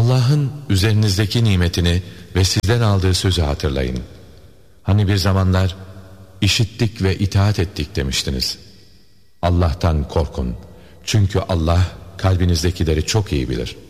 Allah'ın üzerinizdeki nimetini ve sizden aldığı sözü hatırlayın. Hani bir zamanlar işittik ve itaat ettik demiştiniz. Allah'tan korkun. Çünkü Allah kalbinizdekileri çok iyi bilir.